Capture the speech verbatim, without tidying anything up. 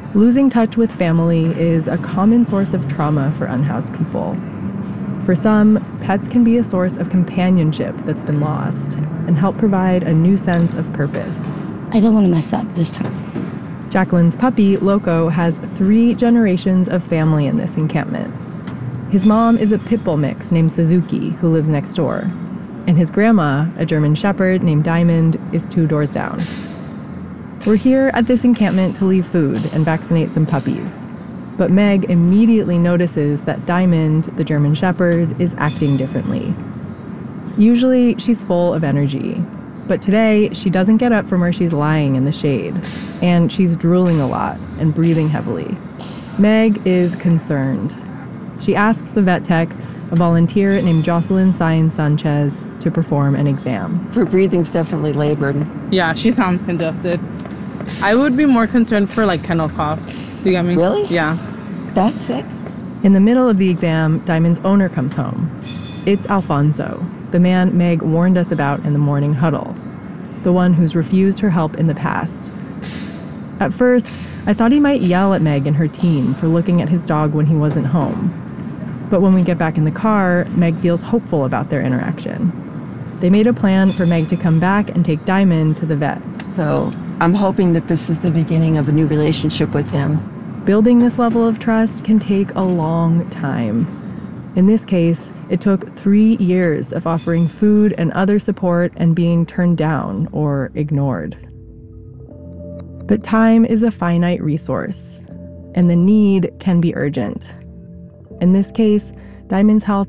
Losing touch with family is a common source of trauma for unhoused people. For some, pets can be a source of companionship that's been lost and help provide a new sense of purpose. I don't want to mess up this time. Jacqueline's puppy, Loco, has three generations of family in this encampment. His mom is a pit bull mix named Suzuki, who lives next door. And his grandma, a German shepherd named Diamond, is two doors down. We're here at this encampment to leave food and vaccinate some puppies. But Meg immediately notices that Diamond, the German shepherd, is acting differently. Usually, she's full of energy. But today, she doesn't get up from where she's lying in the shade. And she's drooling a lot and breathing heavily. Meg is concerned. She asks the vet tech, a volunteer named Jocelyn Saenz Sanchez, to perform an exam. Her breathing's definitely labored. Yeah, she sounds congested. I would be more concerned for like kennel cough. Do you get me? Really? Yeah. That's sick. In the middle of the exam, Diamond's owner comes home. It's Alfonso, the man Meg warned us about in the morning huddle, the one who's refused her help in the past. At first, I thought he might yell at Meg and her team for looking at his dog when he wasn't home. But when we get back in the car, Meg feels hopeful about their interaction. They made a plan for Meg to come back and take Diamond to the vet. So I'm hoping that this is the beginning of a new relationship with him. Building this level of trust can take a long time. In this case, it took three years of offering food and other support and being turned down or ignored. But time is a finite resource, and the need can be urgent. In this case, Diamond's health